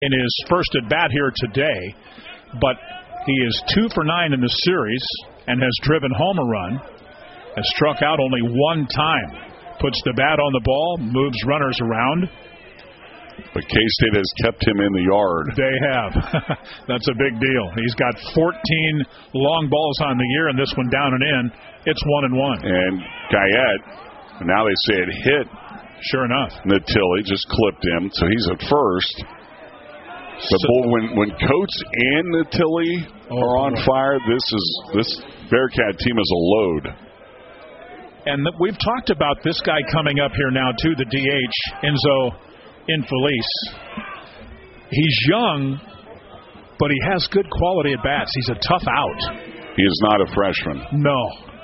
in his first at bat here today, but he is 2 for 9 in the series and has driven home a run, has struck out only one time, puts the bat on the ball, moves runners around. But K-State has kept him in the yard. They have. That's a big deal. He's got 14 long balls on the year, and this one down and in. It's 1-1. And Guyette, now they say it hit. Sure enough. Natili just clipped him, so he's at first. But when Coates and Natili are on fire, this Bearcat team is a load. And we've talked about this guy coming up here now, too, the DH, Enzo Infelice. He's young, but he has good quality at bats. He's a tough out. He is not a freshman. No.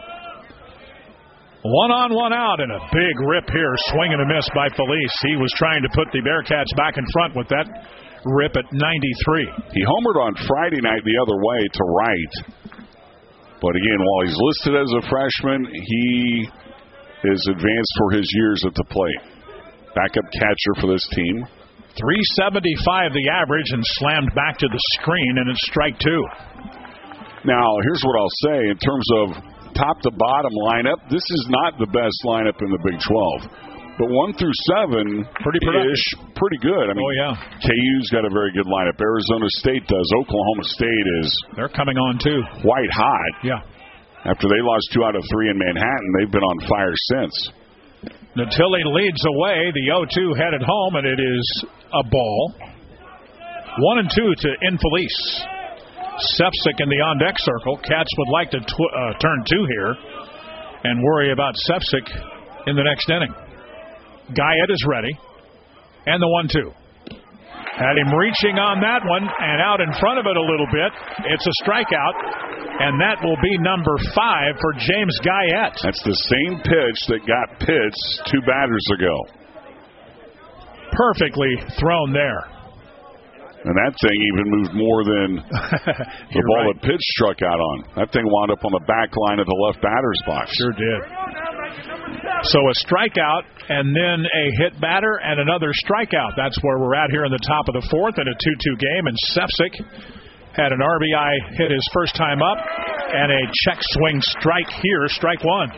1 on, 1 out, and a big rip here, swing and a miss by Felice. He was trying to put the Bearcats back in front with that rip at 93. He homered on Friday night the other way to right. But again, while he's listed as a freshman, he is advanced for his years at the plate. Backup catcher for this team. 375 the average and slammed back to the screen, and it's strike 2. Now, here's what I'll say. In terms of top to bottom lineup, this is not the best lineup in the Big 12. But 1 through 7 pretty good. I mean, KU's got a very good lineup. Arizona State does. Oklahoma State they're coming on too. White hot. Yeah. After they lost 2 out of 3 in Manhattan, they've been on fire since. Natili leads away. The 0-2 headed home, and it is a ball. 1-2 to Infelice. Sepsic in the on-deck circle. Cats would like to turn 2 here and worry about Sepsic in the next inning. Guyette is ready. And the 1-2. Had him reaching on that one and out in front of it a little bit. It's a strikeout, and that will be number 5 for James Guyette. That's the same pitch that got pitched 2 batters ago. Perfectly thrown there. And that thing even moved more than the ball that pitch struck out on. That thing wound up on the back line of the left batter's box. Sure did. So a strikeout and then a hit batter and another strikeout. That's where we're at here in the top of the 4th in a 2-2 game. And Sepsic had an RBI hit his first time up and a check swing strike here, strike 1.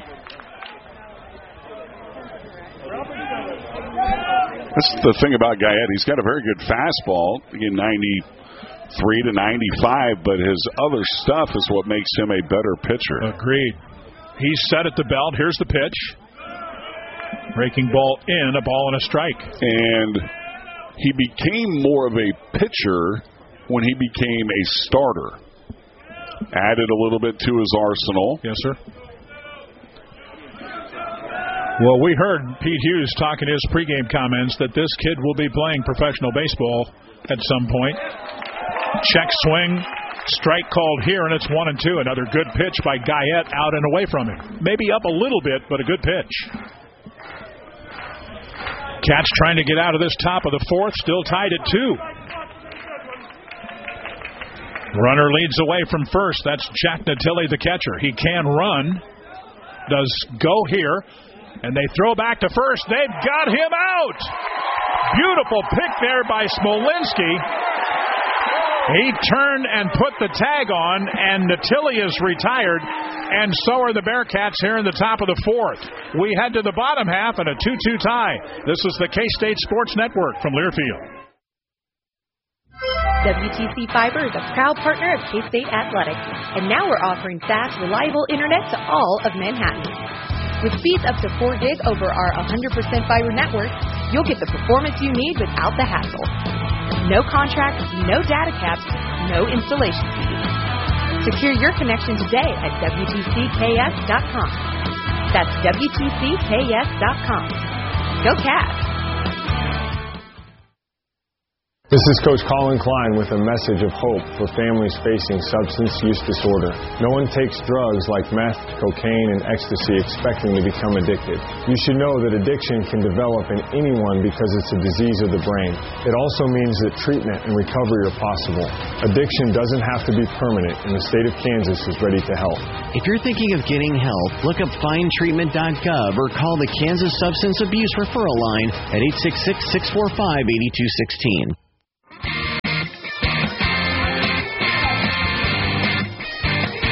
That's the thing about Guyette. He's got a very good fastball, again 93 to 95, but his other stuff is what makes him a better pitcher. Agreed. He's set at the belt. Here's the pitch. Breaking ball in, a ball and a strike. And he became more of a pitcher when he became a starter. Added a little bit to his arsenal. Yes, sir. Well, we heard Pete Hughes talk in his pregame comments that this kid will be playing professional baseball at some point. Check swing, strike called here, and it's 1-2. Another good pitch by Guyette out and away from him. Maybe up a little bit, but a good pitch. Cats trying to get out of this top of the 4th, still tied at 2. Runner leads away from first. That's Jack Natili, the catcher. He can run. Does go here. And they throw back to first. They've got him out. Beautiful pick there by Smolinski. He turned and put the tag on, and Natili is retired, and so are the Bearcats here in the top of the 4th. We head to the bottom half and a 2-2 tie. This is the K-State Sports Network from Learfield. WTC Fiber is a proud partner of K-State Athletics, and now we're offering fast, reliable internet to all of Manhattan. With speeds up to 4 gig over our 100% fiber network, you'll get the performance you need without the hassle. No contract, no data caps, no installation fees. Secure your connection today at WTCKS.com. That's WTCKS.com. Go Cats! This is Coach Colin Klein with a message of hope for families facing substance use disorder. No one takes drugs like meth, cocaine, and ecstasy expecting to become addicted. You should know that addiction can develop in anyone because it's a disease of the brain. It also means that treatment and recovery are possible. Addiction doesn't have to be permanent, and the state of Kansas is ready to help. If you're thinking of getting help, look up findtreatment.gov or call the Kansas Substance Abuse Referral Line at 866-645-8216.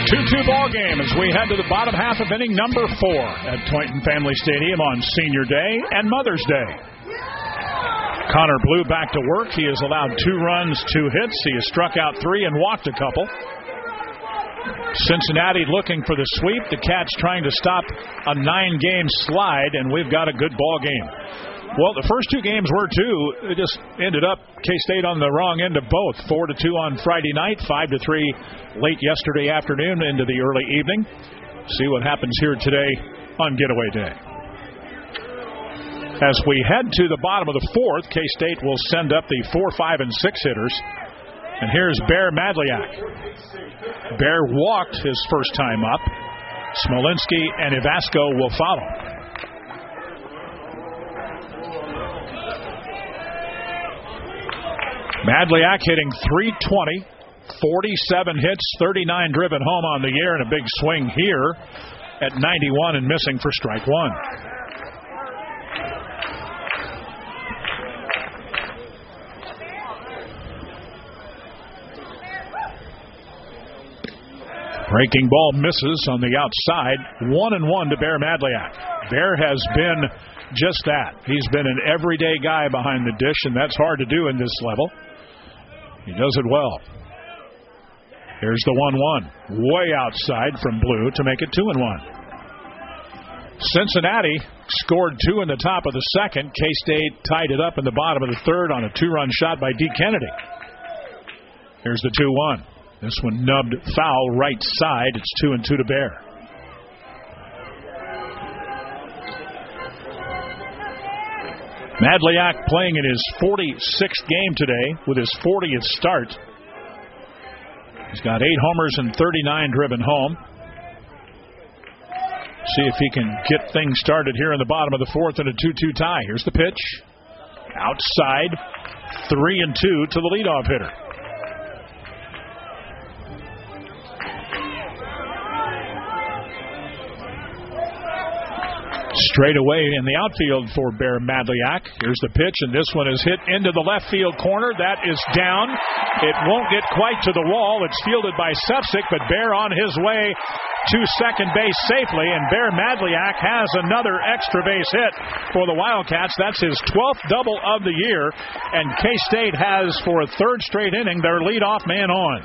2-2 ball game as we head to the bottom half of inning number 4 at Toynton Family Stadium on Senior Day and Mother's Day. Connor Blue back to work. He has allowed 2 runs, 2 hits. He has struck out 3 and walked a couple. Cincinnati looking for the sweep. The Cats trying to stop a 9-game slide, and we've got a good ball game. Well, the first 2 games were too. It just ended up K-State on the wrong end of both. 4-2 on Friday night, 5-3 late yesterday afternoon into the early evening. See what happens here today on Getaway Day. As we head to the bottom of the 4th, K-State will send up the 4, 5, and 6 hitters. And here's Bear Madliak. Bear walked his first time up. Smolinski and Ivasco will follow. Madliak hitting .320, 47 hits, 39 driven home on the year, and a big swing here at 91 and missing for strike 1. Breaking ball misses on the outside. 1-1 to Bear Madliak. Bear has been just that. He's been an everyday guy behind the dish, and that's hard to do in this level. He does it well. Here's the 1-1. Way outside from Blue to make it 2-1. Cincinnati scored 2 in the top of the 2nd. K-State tied it up in the bottom of the 3rd on a 2-run shot by D. Kennedy. Here's the 2-1. This one nubbed foul right side. It's 2-2 to Bear. Madliak playing in his 46th game today with his 40th start. He's got 8 homers and 39 driven home. See if he can get things started here in the bottom of the 4th in a 2-2 tie. Here's the pitch. Outside. 3-2 to the leadoff hitter. Straight away in the outfield for Bear Madliak. Here's the pitch, and this one is hit into the left field corner. That is down. It won't get quite to the wall. It's fielded by Sepsic, but Bear on his way to second base safely, and Bear Madliak has another extra base hit for the Wildcats. That's his 12th double of the year, and K-State has, for a 3rd straight inning, their leadoff man on.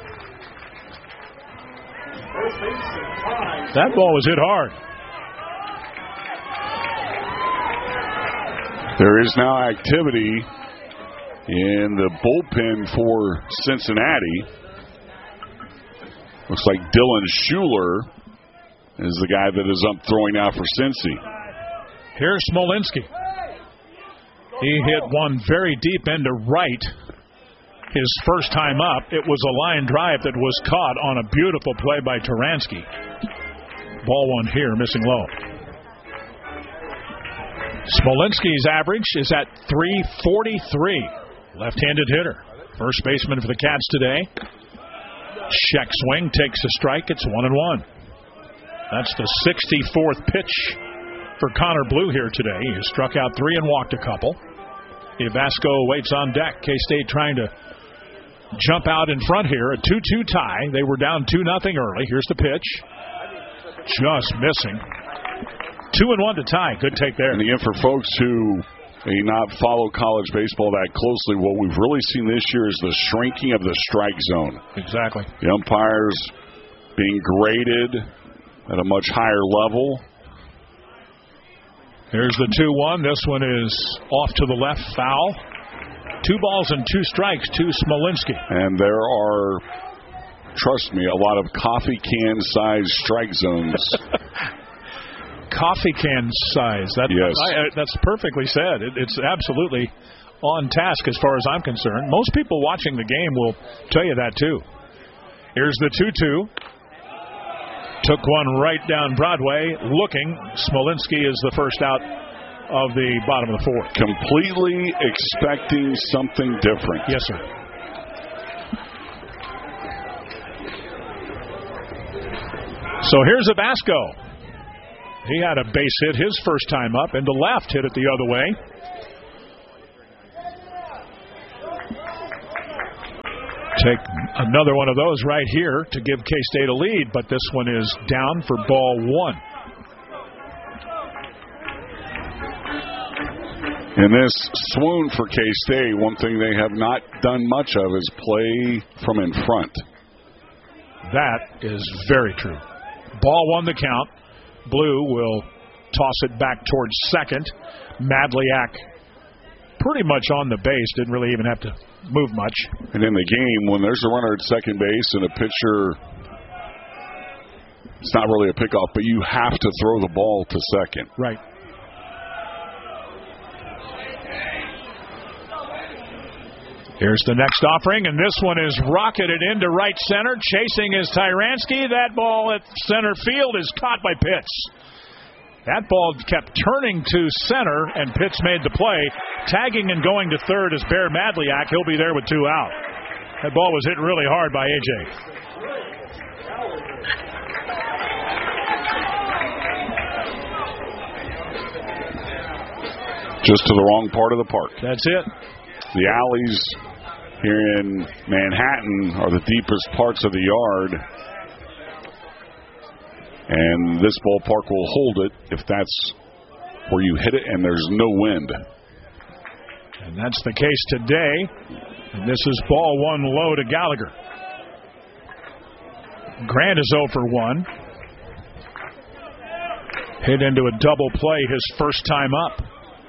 That ball was hit hard. There is now activity in the bullpen for Cincinnati. Looks like Dylan Schuler is the guy that is up throwing out for Cincy. Here's Smolinski. He hit one very deep into right his first time up. It was a line drive that was caught on a beautiful play by Taransky. Ball one here, missing low. Smolinski's average is at .343. Left-handed hitter. First baseman for the Cats today. Check swing, takes a strike. It's 1-1. That's the 64th pitch for Connor Blue here today. He has struck out 3 and walked a couple. Ivasco waits on deck. K-State trying to jump out in front here. A 2-2 tie. They were down 2-0 early. Here's the pitch. Just missing. 2-1 to tie. Good take there. And again, for folks who may not follow college baseball that closely, what we've really seen this year is the shrinking of the strike zone. Exactly. The umpires being graded at a much higher level. Here's the 2-1. This one is off to the left, foul. 2 balls and 2 strikes to Smolinski. And there are, trust me, a lot of coffee can size strike zones. Coffee can size. Yes. That's perfectly said. It's absolutely on task as far as I'm concerned. Most people watching the game will tell you that too. Here's the 2-2. Took one right down Broadway. Looking. Smolinski is the first out of the bottom of the 4th. Completely expecting something different. Yes, sir. So here's Ivasco. He had a base hit his first time up, and the left hit it the other way. Take another one of those right here to give K-State a lead, but this one is down for ball one. In this swoon for K-State, one thing they have not done much of is play from in front. That is very true. Ball one the count. Blue will toss it back towards second. Madliak pretty much on the base, didn't really even have to move much. And in the game, when there's a runner at second base and a pitcher, it's not really a pickoff, but you have to throw the ball to second. Right. Here's the next offering, and this one is rocketed into right center. Chasing is Tyranski. That ball at center field is caught by Pitts. That ball kept turning to center, and Pitts made the play. Tagging and going to third is Bear Madliak. He'll be there with two out. That ball was hit really hard by A.J. Just to the wrong part of the park. That's it. The alleys here in Manhattan are the deepest parts of the yard. And this ballpark will hold it if that's where you hit it and there's no wind. And that's the case today. And this is ball one low to Gallagher. Grant is 0 for 1. Hit into a double play his first time up.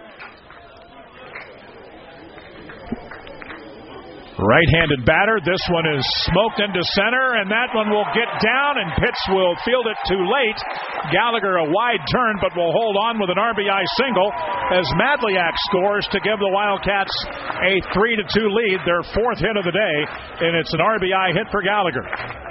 Right-handed batter. This one is smoked into center, and that one will get down, and Pitts will field it too late. Gallagher a wide turn, but will hold on with an RBI single as Madliak scores to give the Wildcats a 3-2 lead, their fourth hit of the day, and it's an RBI hit for Gallagher.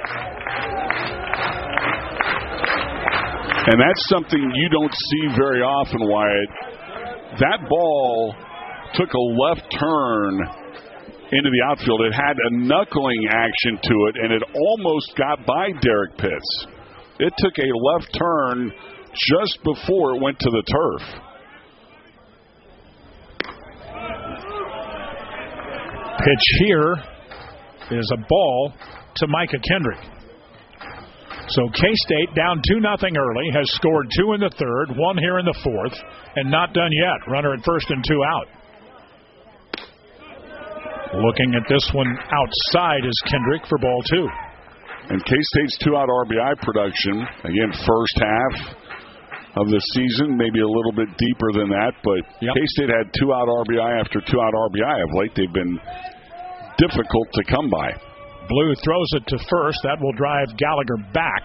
And that's something you don't see very often, Wyatt. That ball took a left turn into the outfield. It had a knuckling action to it, and it almost got by Derek Pitts. It took a left turn just before it went to the turf. Pitch here is a ball to Micah Kendrick. So K-State down 2-0 early, has scored 2 in the third, 1 here in the fourth, and not done yet. Runner at first and 2 out. Looking at this one outside is Kendrick for ball 2. And K-State's 2-out RBI production, again, first half of the season, maybe a little bit deeper than that, but K-State had 2-out RBI after 2-out RBI of late. They've been difficult to come by. Blue throws it to first. That will drive Gallagher back.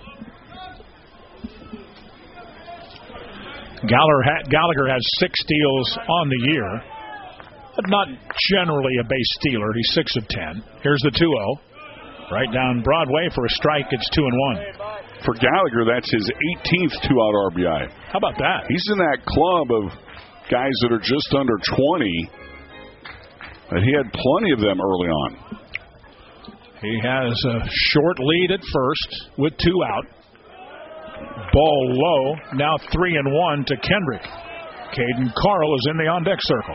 Gallagher has 6 steals on the year, but not generally a base stealer. He's 6 of 10. Here's the 2-0. Right down Broadway for a strike. It's 2-1. For Gallagher, that's his 18th 2-out RBI. How about that? He's in that club of guys that are just under 20, but he had plenty of them early on. He has a short lead at first with 2 out. Ball low. Now 3-1 to Kendrick. Caden Carl is in the on-deck circle.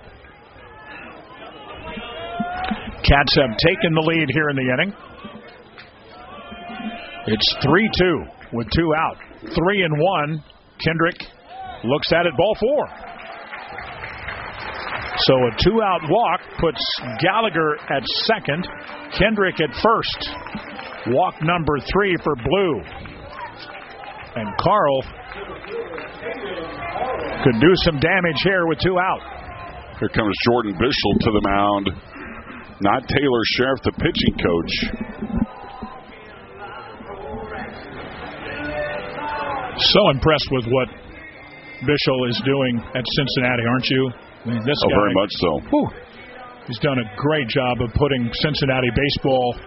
Cats have taken the lead here in the inning. It's 3-2 with 2 out. 3-1. Kendrick looks at it, ball 4. So a 2-out walk puts Gallagher at second, Kendrick at first. Walk number 3 for Blue. And Carl could do some damage here with 2 out. Here comes Jordan Bischel to the mound. Not Taylor Sheriff, the pitching coach. So impressed with what Bischel is doing at Cincinnati, aren't you? I mean, this guy, very much so. Whew, he's done a great job of putting Cincinnati baseball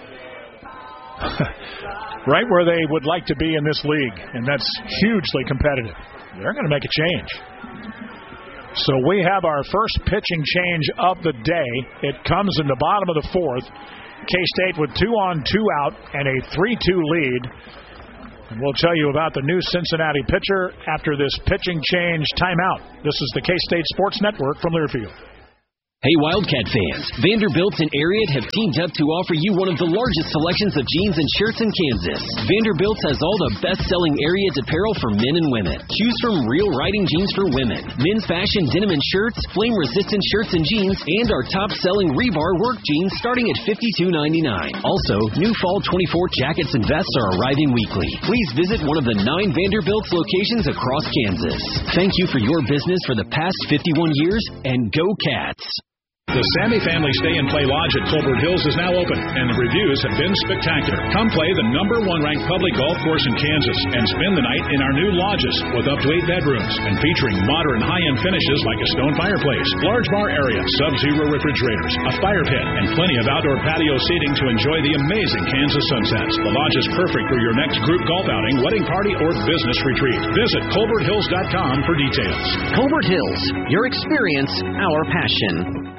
right where they would like to be in this league, and that's hugely competitive. They're going to make a change. So we have our first pitching change of the day. It comes in the bottom of the fourth. K-State with 2 on, 2 out, and a 3-2 lead. And we'll tell you about the new Cincinnati pitcher after this pitching change timeout. This is the K-State Sports Network from Learfield. Hey Wildcat fans, Vanderbilt and Ariat have teamed up to offer you one of the largest selections of jeans and shirts in Kansas. Vanderbilt has all the best-selling Ariat apparel for men and women. Choose from real riding jeans for women, men's fashion denim and shirts, flame-resistant shirts and jeans, and our top-selling rebar work jeans starting at $52.99. Also, new fall 24 jackets and vests are arriving weekly. Please visit one of the 9 Vanderbilt's locations across Kansas. Thank you for your business for the past 51 years, and go Cats! The Sammy Family Stay and Play Lodge at Colbert Hills is now open, and the reviews have been spectacular. Come play the #1 ranked public golf course in Kansas and spend the night in our new lodges with up to 8 bedrooms and featuring modern high-end finishes like a stone fireplace, large bar area, sub-zero refrigerators, a fire pit, and plenty of outdoor patio seating to enjoy the amazing Kansas sunsets. The lodge is perfect for your next group golf outing, wedding party, or business retreat. Visit ColbertHills.com for details. Colbert Hills, your experience, our passion.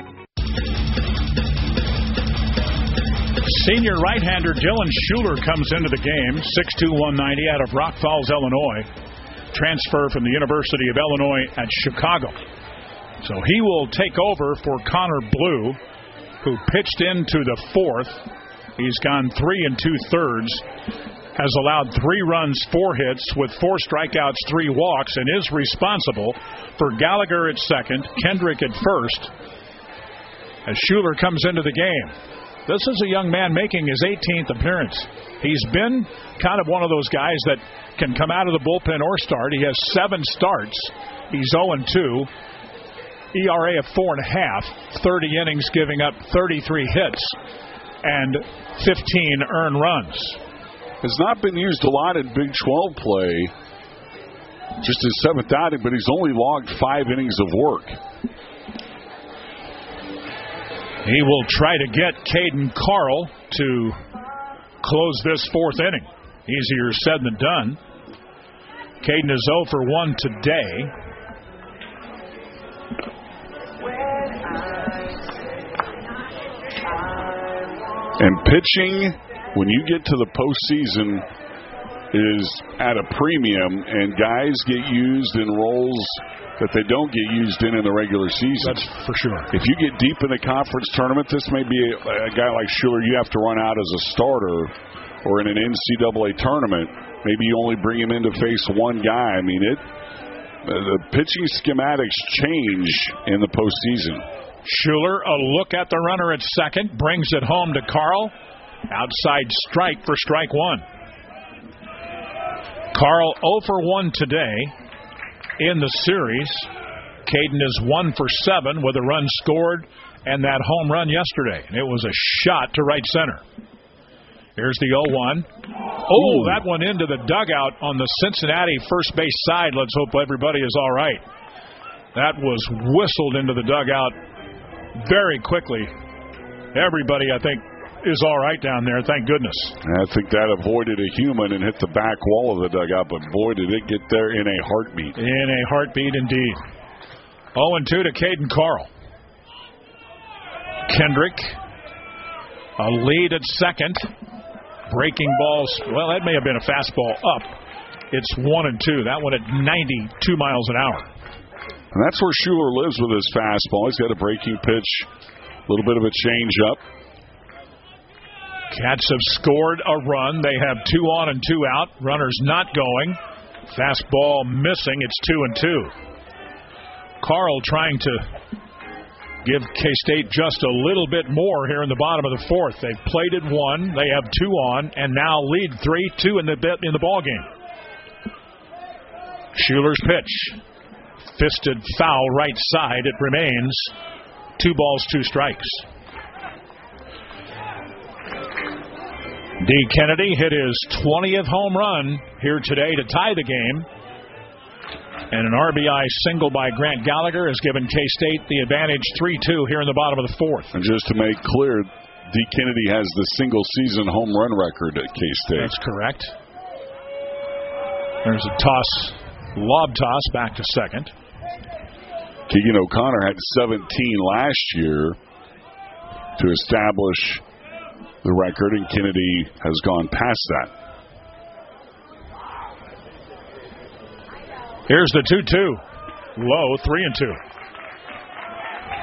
Senior right-hander Dylan Schuler comes into the game, 6'2", 190 out of Rock Falls, Illinois. Transfer from the University of Illinois at Chicago. So he will take over for Connor Blue, who pitched into the 4th. He's gone 3 2/3, has allowed 3 runs, 4 hits with 4 strikeouts, 3 walks, and is responsible for Gallagher at second, Kendrick at first, as Schuler comes into the game. This is a young man making his 18th appearance. He's been kind of one of those guys that can come out of the bullpen or start. He has 7 starts. He's 0-2. ERA of 4.5. 30 innings, giving up 33 hits and 15 earned runs. Has not been used a lot in Big 12 play. Just his 7th outing, but he's only logged 5 innings of work. He will try to get Caden Carl to close this 4th inning. Easier said than done. Caden is 0 for 1 today. And pitching, when you get to the postseason, is at a premium, and guys get used in roles that they don't get used in the regular season. That's for sure. If you get deep in the conference tournament, this may be a guy like Schuler you have to run out as a starter, or in an NCAA tournament, maybe you only bring him in to face one guy. I mean, the pitching schematics change in the postseason. Schuler, a look at the runner at second, brings it home to Carl. Outside strike for strike 1. Carl 0 for 1 today in the series. Caden is 1 for 7 with a run scored and that home run yesterday. And it was a shot to right center. Here's the 0-1. Oh, that one into the dugout on the Cincinnati first base side. Let's hope everybody is all right. That was whistled into the dugout very quickly. Everybody, I think, is all right down there, thank goodness. I think that avoided a human and hit the back wall of the dugout, but boy, did it get there in a heartbeat. In a heartbeat, indeed. 0-2 to Caden Carl. Kendrick, a lead at second. Breaking balls, well, that may have been a fastball up. It's 1-2. That one at 92 miles an hour. And that's where Schuler lives with his fastball. He's got a breaking pitch, a little bit of a change-up. Cats have scored a run. They have 2 on and 2 out. Runners not going. Fastball missing. It's 2-2. Carl trying to give K-State just a little bit more here in the bottom of the 4th. They've plated 1. They have 2 on and now lead 3-2 in the ball game. Schuler's pitch. Fisted foul right side. It remains 2 balls, 2 strikes. D. Kennedy hit his 20th home run here today to tie the game. And an RBI single by Grant Gallagher has given K-State the advantage 3-2 here in the bottom of the 4th. And just to make clear, D. Kennedy has the single-season home run record at K-State. That's correct. There's a toss, lob toss back to second. Keegan O'Connor had 17 last year to establish the record, and Kennedy has gone past that. Here's the 2-2. Low, 3-2.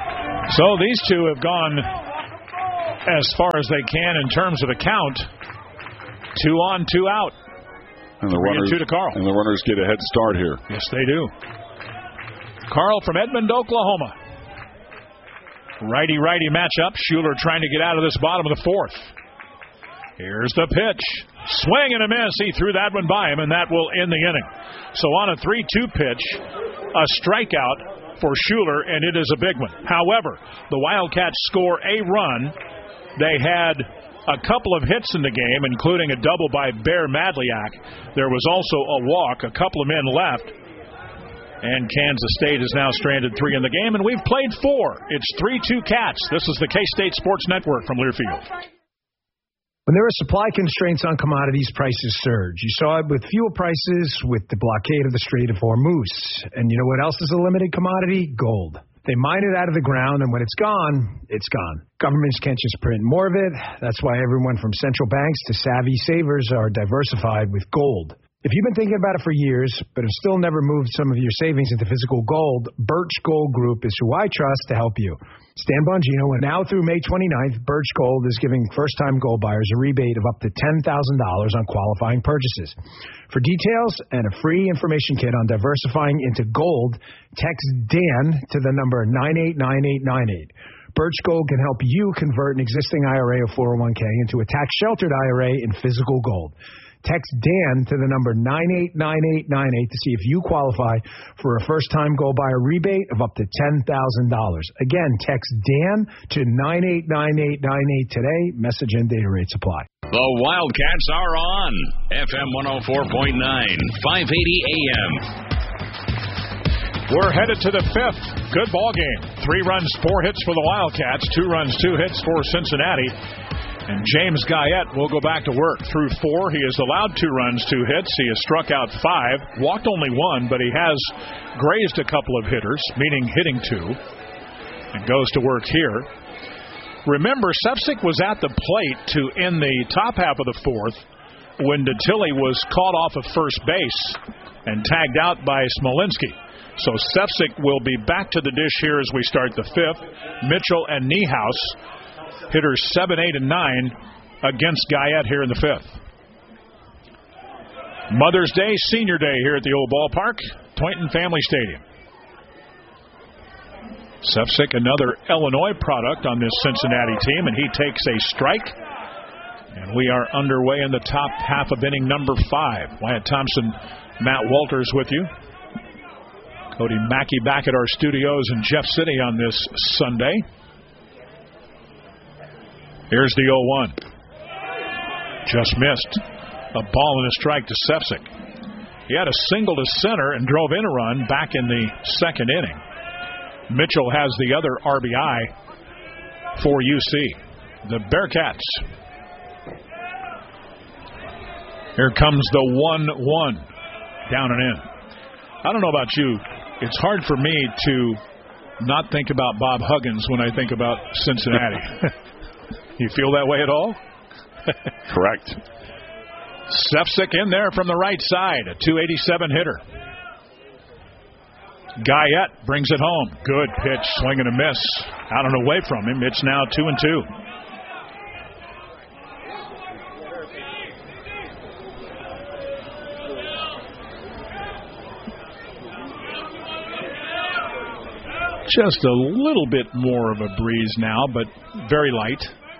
So these two have gone as far as they can in terms of the count. 2 on, 2 out. And the runners, 3-2 to Carl. And the runners get a head start here. Yes, they do. Carl from Edmond, Oklahoma. Righty-righty matchup. Schuler trying to get out of this bottom of the 4th. Here's the pitch. Swing and a miss. He threw that one by him, and that will end the inning. So on a 3-2 pitch, a strikeout for Schuler, and it is a big one. However, the Wildcats score a run. They had a couple of hits in the game, including a double by Bear Madliak. There was also a walk, a couple of men left. And Kansas State is now stranded 3 in the game, and we've played 4. It's 3-2 Cats. This is the K-State Sports Network from Learfield. When there are supply constraints on commodities, prices surge. You saw it with fuel prices, with the blockade of the Strait of Hormuz. And you know what else is a limited commodity? Gold. They mine it out of the ground, and when it's gone, it's gone. Governments can't just print more of it. That's why everyone from central banks to savvy savers are diversified with gold. If you've been thinking about it for years, but have still never moved some of your savings into physical gold, Birch Gold Group is who I trust to help you. Stan Bongino, and now through May 29th, Birch Gold is giving first-time gold buyers a rebate of up to $10,000 on qualifying purchases. For details and a free information kit on diversifying into gold, text Dan to the number 989898. Birch Gold can help you convert an existing IRA or 401k into a tax-sheltered IRA in physical gold. Text Dan to the number 989898 to see if you qualify for a first-time gold buyer rebate of up to $10,000. Again, text Dan to 989898 today. Message and data rates apply. The Wildcats are on FM 104.9, 580 AM. We're headed to the 5th. Good ball game. 3 runs, 4 hits for the Wildcats. 2 runs, 2 hits for Cincinnati. And James Guyette will go back to work. Through 4, he has allowed 2 runs, 2 hits. He has struck out 5, walked only 1, but he has grazed a couple of hitters, meaning hitting 2, and goes to work here. Remember, Sepsic was at the plate to end the top half of the 4th when Datilli was caught off of first base and tagged out by Smolinski. So Sepsic will be back to the dish here as we start the 5th. Mitchell and Niehaus, hitters 7, 8, and 9 against Guyette here in the 5th. Mother's Day, Senior Day here at the old ballpark, Toynton Family Stadium. Sepsic, another Illinois product on this Cincinnati team, and he takes a strike. And we are underway in the top half of inning number 5. Wyatt Thompson, Matt Walters with you. Cody Mackey back at our studios in Jeff City on this Sunday. Here's the 0-1. Just missed. A ball and a strike to Sepsic. He had a single to center and drove in a run back in the 2nd inning. Mitchell has the other RBI for UC. The Bearcats. Here comes the 1-1. Down and in. I don't know about you. It's hard for me to not think about Bob Huggins when I think about Cincinnati. You feel that way at all? Correct. Sepsic in there from the right side, a .287 hitter. Guyette brings it home. Good pitch, swing and a miss. Out and away from him. It's now 2-2. Just a little bit more of a breeze now, but very light.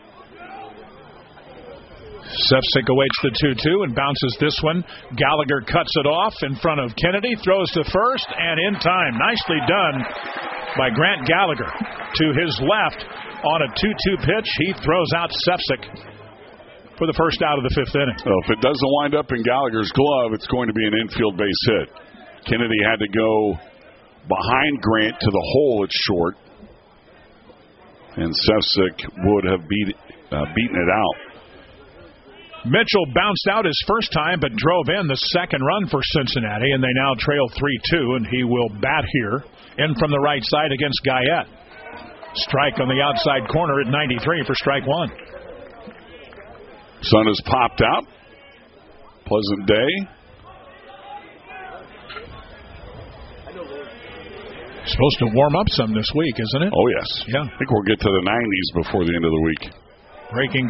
Sepsic awaits the 2-2 and bounces this one. Gallagher cuts it off in front of Kennedy, throws to first, and in time. Nicely done by Grant Gallagher. To his left on a 2-2 pitch, he throws out Sepsic for the first out of the 5th inning. So if it doesn't wind up in Gallagher's glove, it's going to be an infield base hit. Kennedy had to go behind Grant to the hole at short, and Sepsic would have beaten it out. Mitchell bounced out his first time, but drove in the 2nd run for Cincinnati, and they now trail 3-2, and he will bat here in from the right side against Guyette. Strike on the outside corner at 93 for strike 1. Sun has popped out. Pleasant day. Supposed to warm up some this week, isn't it? Oh, yes. Yeah. I think we'll get to the 90s before the end of the week. Breaking